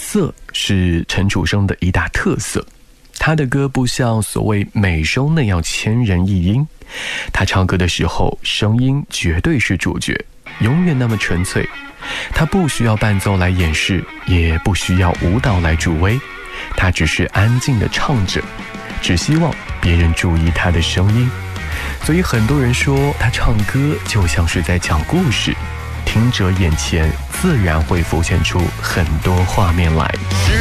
色是陈楚生的一大特色。他的歌不像所谓美声那样千人一音，他唱歌的时候声音绝对是主角，永远那么纯粹。他不需要伴奏来掩饰，也不需要舞蹈来助威，他只是安静地唱着，只希望别人注意他的声音。所以很多人说他唱歌就像是在讲故事，听者眼前自然会浮现出很多画面来。